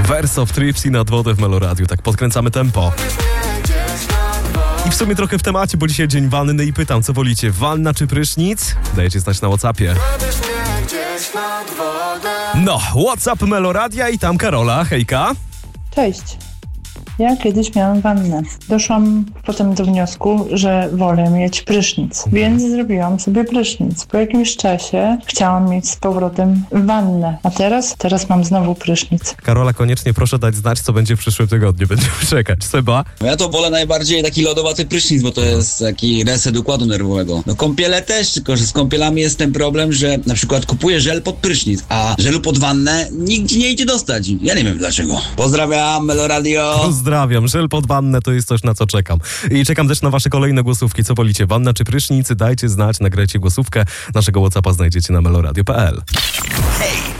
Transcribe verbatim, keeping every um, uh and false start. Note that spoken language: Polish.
Verse of Tripsy nad wodę w Meloradiu. Tak podkręcamy tempo. I w sumie trochę w temacie, bo dzisiaj dzień wanny i pytam, co wolicie, wanna czy prysznic? Dajcie znać na WhatsAppie. No, WhatsApp Meloradia i tam Karola, hejka. Cześć. Ja kiedyś miałam wannę. Doszłam potem do wniosku, że wolę mieć prysznic, więc zrobiłam sobie prysznic. Po jakimś czasie chciałam mieć z powrotem wannę, a teraz? Teraz mam znowu prysznic. Karola, koniecznie proszę dać znać, co będzie w przyszłym tygodniu. Będziemy czekać. Seba? Ja to wolę najbardziej taki lodowaty prysznic, bo to jest taki reset układu nerwowego. No kąpiele też, tylko że z kąpielami jest ten problem, że na przykład kupuję żel pod prysznic, a żelu pod wannę nigdzie nie idzie dostać. Ja nie wiem dlaczego. Pozdrawiam, Meloradio. Pozdrawiam. Żel pod wannę to jest coś, na co czekam. I czekam też na wasze kolejne głosówki. Co wolicie, wanna czy prysznic? Dajcie znać, nagrajcie głosówkę. Naszego WhatsAppa znajdziecie na meloradio kropka p l. Hej!